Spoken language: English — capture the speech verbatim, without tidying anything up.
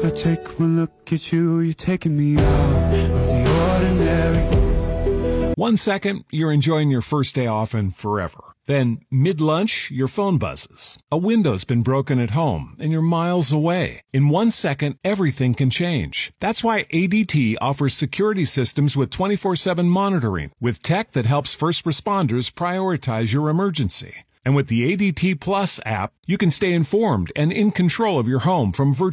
I take one look at you, you're taking me out of the ordinary. One second, you're enjoying your first day off and forever. Then, mid-lunch, your phone buzzes. A window's been broken at home, and you're miles away. In one second, everything can change. That's why A D T offers security systems with twenty-four seven monitoring, with tech that helps first responders prioritize your emergency. And with the A D T Plus app, you can stay informed and in control of your home from virtual